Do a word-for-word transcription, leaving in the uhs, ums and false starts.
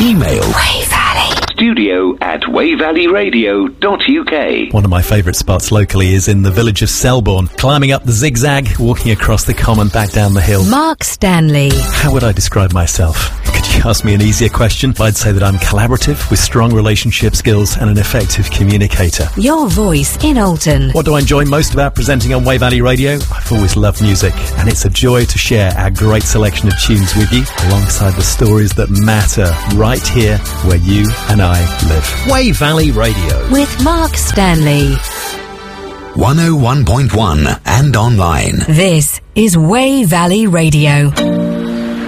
Email Way Valley Studio at way valley radio dot u k. One of my favourite spots locally is in the village of Selborne, climbing up the zigzag, walking across the common, back down the hill. Mark Stanley. How would I describe myself? Could you ask me an easier question? I'd say that I'm collaborative, with strong relationship skills and an effective communicator. Your voice in Alton. What do I enjoy most about presenting on Way Valley Radio? I've always loved music, and it's a joy to share our great selection of tunes with you, alongside the stories that matter right here where you and I live. Way Valley Radio. With Mark Stanley. one oh one point one and online. This is Way Valley Radio.